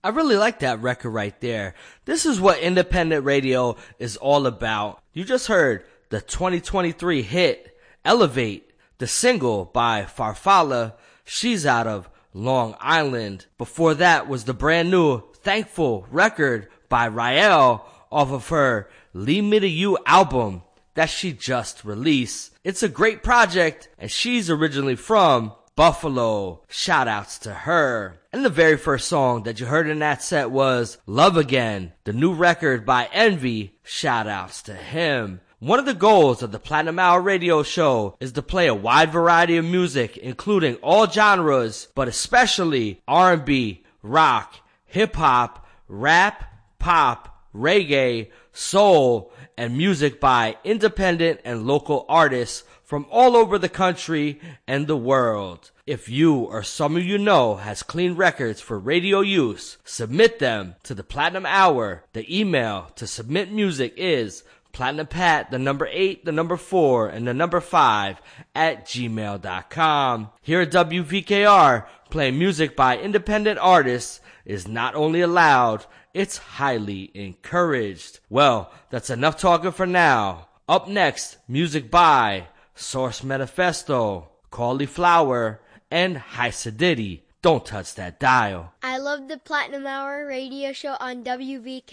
I really like that record right there. This is what independent radio is all about. You just heard the 2023 hit, Elevate, the single by Farfalla. She's out of Long Island. Before that was the brand new Thankful record by Rael off of her Lead Me to You album that she just released. It's a great project, and she's originally from Buffalo. Shout outs to her. And the very first song that you heard in that set was Love Again, the new record by Envy. Shout outs to him. One of the goals of the Platinum Hour radio show is to play a wide variety of music, including all genres, but especially R&B, rock, hip-hop, rap, pop, reggae, soul, and music by independent and local artists from all over the country and the world. If you or someone you know has clean records for radio use, submit them to the Platinum Hour. The email to submit music is PlatinumPat, the number 8, the number 4, and the number 5 at gmail.com. Here at WVKR, playing music by independent artists is not only allowed, it's highly encouraged. Well, that's enough talking for now. Up next, music by Source Manifesto, Cauliflower, and Hysadiddy. Don't touch that dial. I love the Platinum Hour radio show on WVK.